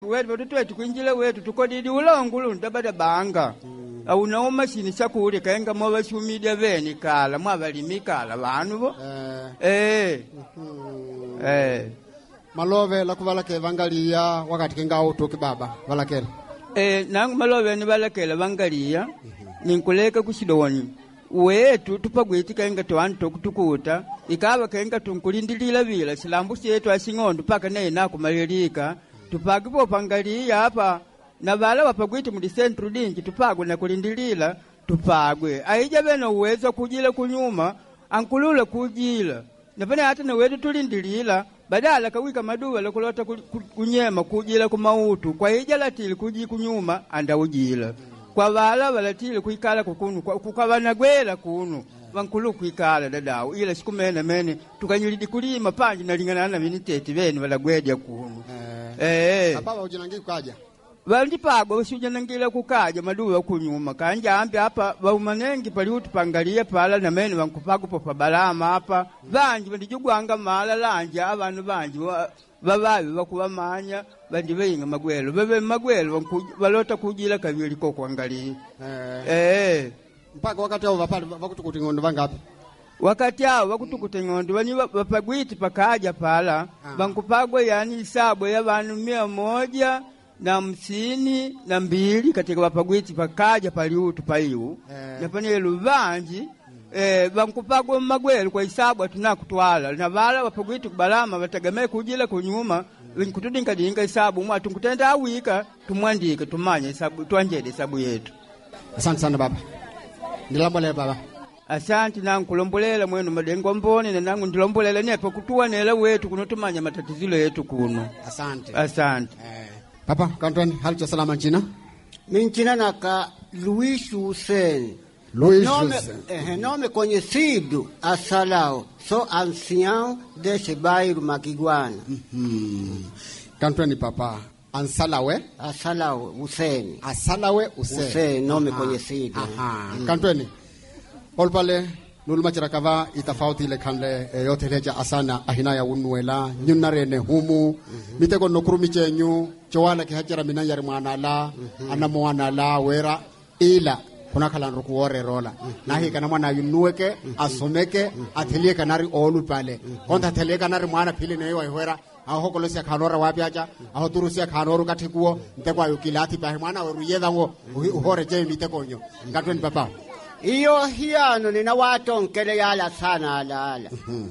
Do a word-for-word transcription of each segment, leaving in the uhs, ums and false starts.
wetu tutu kwinjile wetu tukodidi ulongulu ndabada banga au na mashini sakuri kaenga mwa bashumide bene kala mwa balimikala banu bo eh eh malove la kuvala ke vangalia wakati kenga utoke baba valakela eh nangu malove ni valakela vangalia ninkuleka kushidoni wetu tupagwiti kaenga twanto kutukuta ikaba kaenga tunkulindilila bila silambu yetu asingondo paka naye nakumalilika tupagipo pangalia hapa na bala wapagwiti mu central dingi tupagwe na kulindilila tupagwe aija beno uwezo kujila kunyuma ankulula kujila napane hata na wetu tulindilila badala kawika maduwa la kulota kunyema kujila kumautu kwa ija latili kuji kunyuma anda ujila kwa bala balatili kuikala kukunu kukabana gwela kunu bankulu kuikala dadao ila sikumene mene tukanyilidi kulima panji nalingana na biniteti bene bala gwedya kunu eh eh baba ujinangi kukaja bandi pago ujanangila kukaja maduwa kunyuma kanja ambi hapa baumanengi pali utupangalia pala na mene bankupago popa balama hapa banji bandijugwanga mala lanja abantu banji bababi bakubamanya bandi beyinga magwelo bebe magwelo balota kujila kabili ko kuangalia eh eh mpaka wakati hao bapali bakutukuti ngondo bangapi wakati hao bakutukuti ngondo bani bapagwiti pakaja pala bankupagwe yani isabu ya bantu mia moja na hamsini na mbili katika wapagwiti pakaja paliutu paiu eh. Napane lubanji eh bankupagwa magwelo kwa hisabu atunakutwala na bala wapagwiti kubalama batagamee kujila kunyuma kutudinga dinga hisabu mwatu kutenda awika tumwandike tumanye hisabu tuanjede hisabu yetu. Asante sana baba. Ndilombolela baba. Asante nangu kulombolela mwenu madengo mboni na nangu ndilombolela nepo kutua nela wetu kunotumanya matatizilo yetu kuno. Asante. Asante. Eh. Papa, kantoni hali cha salama nchina? Minchina naka Luis Hussein. Luis nome, Hussein. Eh, nome conhecido Asalao. Sou ancião desse bairro Maquiguana. Mm-hmm. Kantoni papa. Ansalawe? Asalao Hussein. Asalawe Hussein. Hussein, nome aha. Conhecido. Aha. Mm. Kantoni. Olpale. Nuluma chirakava itafauti ile kanle e, yote leja asana ahina ya unuela nyunare ne humu mm-hmm. Miteko nokuru chenyu chowala kihachara minanyari mwanala mm-hmm. Ana mwanala wera ila kuna kala nrukuore rola mm-hmm. Nahi kana mwana yunueke mm-hmm. Asomeke mm-hmm. Atelie kanari olu pale mm-hmm. Konta atelie kanari mwana pili ne iwa ihwera aho kolosia kanora wapiacha aho turusia kanoru katikuo miteko ayukilati pahe mwana weru yedha ngo uhore jei miteko nyo ngatweni papa. Iyo hiano nina watonkele yala sana alala.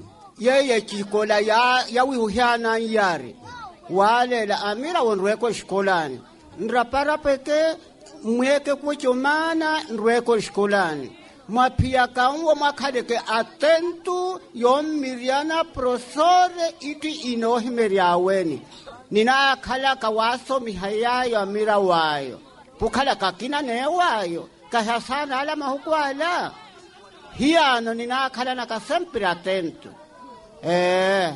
Yeye chikola ya ya wihuhiana yari. Wale la amira wonrweko shikolani. Nrapara peke mweke kuchomana nrweko shikolani. Mapia kaungo makadeke atentu yom miriana prosore iti inohi meriaweni. Nina kala kawaso mihayayo amira wayo. Pukala kakina newayo. Kaya sana ala mahukwala. Hiano ninakala naka sempre atento. Eh.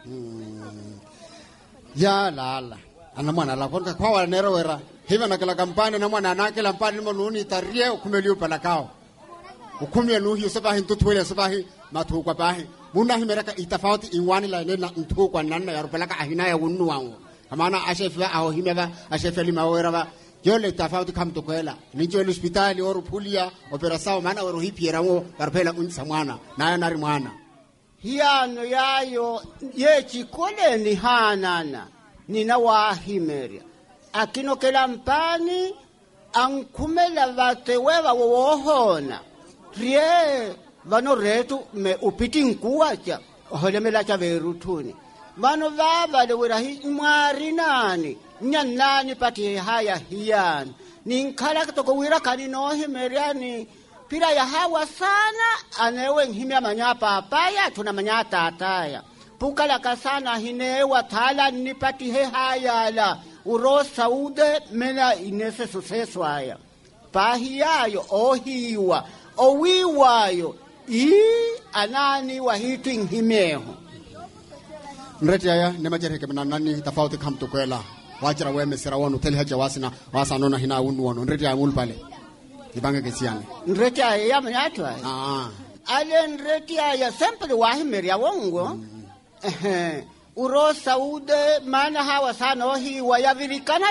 Ya la la. Ana mwana la konka kwa wala nero wera. Hiva nakala kampani na mwana anake la mpani nimo nuni tarie ukumeliu palakao. Ukumia nuhi usabahi ntutuwele usabahi matu kwa pahi. Muna himeraka itafauti inwani la nena ntuhu kwa nana ya rupalaka ahina ya unu wangu. Kamana ashefiwa aho himeva ashefiwa lima wera yole tafauti kamtokwela nijo hospitali oru pulia operasao maana oru hipierawo karpela unsa mwana nayo nari mwana hiano yayo yechi kole ni hanana nina wahimeria akino kela mpani ankumela vatewewa wohona rie vano retu me upiti nkuwacha oholemela cha verutuni vano vava de wirahi mwari nani nyanani pati haya hiyan ninkala kitoko wira kani nohi meriani pira ya hawa sana anewe nhimya manyapa apaya tuna manyata ataya pukala kasana hinewa thala nipati he haya la urosa ude mena inese suceso haya pahiyayo ohiwa owiwayo i anani wahitu nhimyeho nreti aya nemajereke menanani tafauti kamtokwela wajira weme sira wonu teli haja wasina wasanona hina unu wonu nreti aya mulpale ibange kesiane nreti aya ya manyatu aya ah ale nreti aya sempre wahimeria wongo mm. Urosa ude mana hawa sana ohi wayavirikana